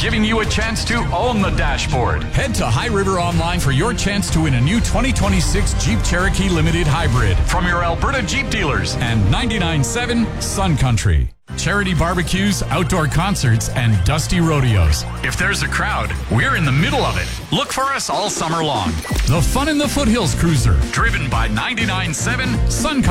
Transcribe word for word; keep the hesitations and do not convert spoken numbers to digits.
giving you a chance to own the dashboard. Head to High River Online for your chance to win a new twenty twenty-six Jeep Cherokee Limited Hybrid From your Alberta Jeep dealers. and ninety-nine point seven Sun Country. Charity barbecues, outdoor concerts, and dusty rodeos. If there's a crowd, we're in the middle of it. Look for us all summer long. The Fun in the Foothills Cruiser. Driven by ninety-nine point seven Sun